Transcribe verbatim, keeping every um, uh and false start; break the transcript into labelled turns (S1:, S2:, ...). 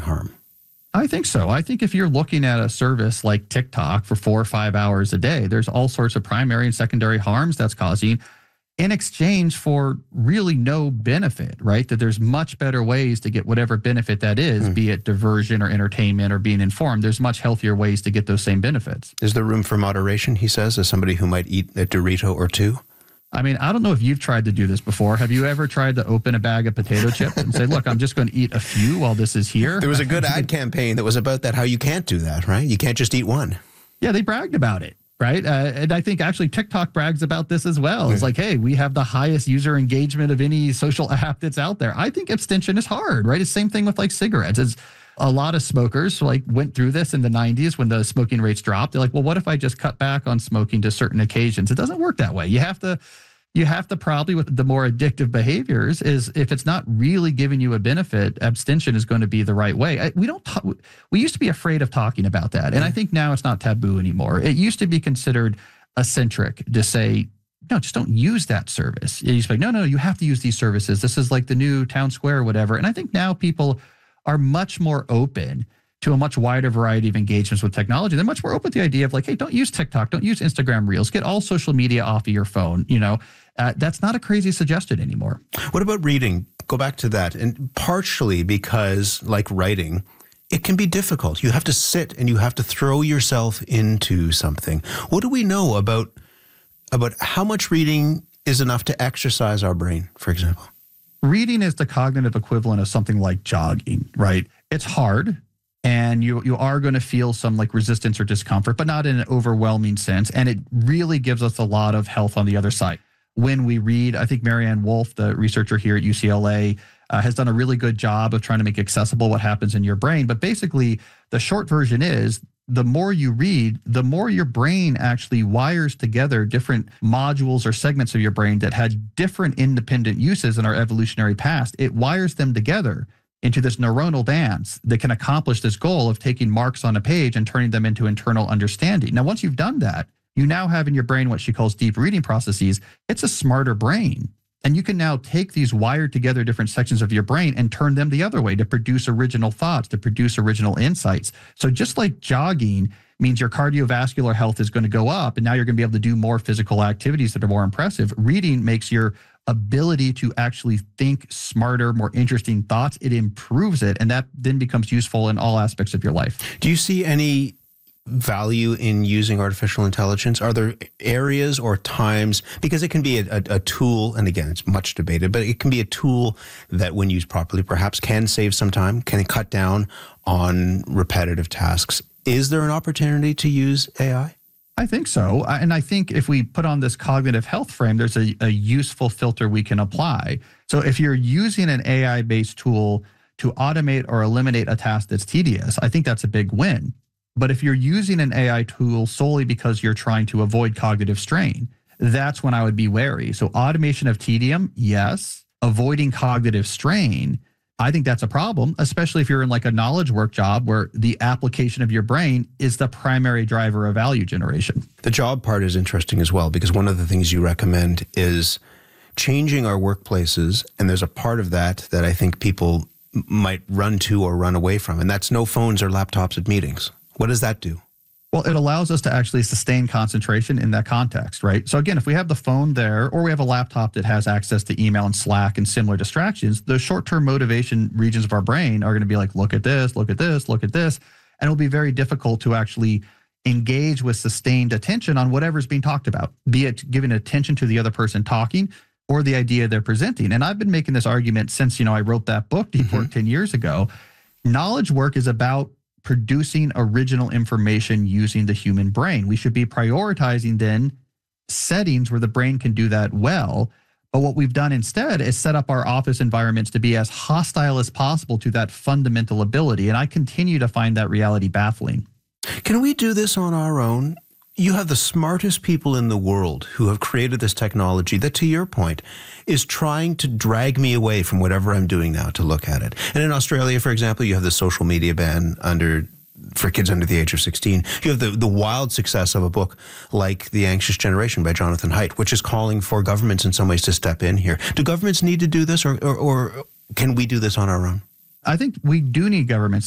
S1: harm?
S2: I think so. I think if you're looking at a service like TikTok for four or five hours a day, there's all sorts of primary and secondary harms that's causing in exchange for really no benefit, right? That there's much better ways to get whatever benefit that is, mm. be it diversion or entertainment or being informed. There's much healthier ways to get those same benefits.
S1: Is there room for moderation, he says, as somebody who might eat a Dorito or two?
S2: I mean, I don't know if you've tried to do this before. Have you ever tried to open a bag of potato chips and say, look, I'm just going to eat a few while this is here?
S1: There was a good ad campaign that was about that, how you can't do that, right? You can't just eat one.
S2: Yeah, they bragged about it, right? Uh, and I think actually TikTok brags about this as well. It's like, hey, we have the highest user engagement of any social app that's out there. I think abstention is hard, right? It's the same thing with like cigarettes. It's a lot of smokers like went through this in the nineties when the smoking rates dropped. They're like, well, what if I just cut back on smoking to certain occasions? It doesn't work that way. You have to, you have to probably with the more addictive behaviors is if it's not really giving you a benefit, abstention is going to be the right way. I, we don't, talk, we used to be afraid of talking about that. And I think now it's not taboo anymore. It used to be considered eccentric to say, no, just don't use that service. You used to be like, no, no, you have to use these services. This is like the new town square or whatever. And I think now people are much more open to a much wider variety of engagements with technology. They're much more open to the idea of like, hey, don't use TikTok, don't use Instagram Reels, get all social media off of your phone. You know, uh, that's not a crazy suggestion anymore.
S1: What about reading? Go back to that. And partially because, like writing, it can be difficult. You have to sit and you have to throw yourself into something. What do we know about about how much reading is enough to exercise our brain, for example?
S2: Reading is the cognitive equivalent of something like jogging, right? It's hard. And you you are going to feel some like resistance or discomfort, but not in an overwhelming sense. And it really gives us a lot of health on the other side. When we read, I think Marianne Wolf, the researcher here at U C L A, uh, has done a really good job of trying to make accessible what happens in your brain. But basically, the short version is the more you read, the more your brain actually wires together different modules or segments of your brain that had different independent uses in our evolutionary past. It wires them together into this neuronal dance that can accomplish this goal of taking marks on a page and turning them into internal understanding. Now, once you've done that, you now have in your brain what she calls deep reading processes. It's a smarter brain. And you can now take these wired together different sections of your brain and turn them the other way to produce original thoughts, to produce original insights. So just like jogging means your cardiovascular health is going to go up, and now you're going to be able to do more physical activities that are more impressive, reading makes your ability to actually think smarter, more interesting thoughts. It improves it, and that then becomes useful in all aspects of your life.
S1: Do you see any value in using artificial intelligence? Are there areas or times, because it can be a, a, a tool, and again, it's much debated, but it can be a tool that when used properly, perhaps can save some time, can cut down on repetitive tasks. Is there an opportunity to use A I?
S2: I think so. And I think if we put on this cognitive health frame, there's a, a useful filter we can apply. So if you're using an A I-based tool to automate or eliminate a task that's tedious, I think that's a big win. But if you're using an A I tool solely because you're trying to avoid cognitive strain, that's when I would be wary. So automation of tedium, yes. Avoiding cognitive strain, I think that's a problem, especially if you're in like a knowledge work job where the application of your brain is the primary driver of value generation.
S1: The job part is interesting as well, because one of the things you recommend is changing our workplaces. And there's a part of that that I think people might run to or run away from, and that's no phones or laptops at meetings. What does that do?
S2: Well, it allows us to actually sustain concentration in that context, right? So again, if we have the phone there or we have a laptop that has access to email and Slack and similar distractions, the short-term motivation regions of our brain are going to be like, look at this, look at this, look at this. And it'll be very difficult to actually engage with sustained attention on whatever's being talked about, be it giving attention to the other person talking or the idea they're presenting. And I've been making this argument since, you know, I wrote that book, Deep Work, mm-hmm. ten years ago. Knowledge work is about producing original information using the human brain. We should be prioritizing then settings where the brain can do that well. But what we've done instead is set up our office environments to be as hostile as possible to that fundamental ability. And I continue to find that reality baffling.
S1: Can we do this on our own? You have the smartest people in the world who have created this technology that, to your point, is trying to drag me away from whatever I'm doing now to look at it. And in Australia, for example, you have the social media ban under for kids under the age of sixteen. You have the, the wild success of a book like The Anxious Generation by Jonathan Haidt, which is calling for governments in some ways to step in here. Do governments need to do this, or, or, or can we do this on our own?
S2: I think we do need governments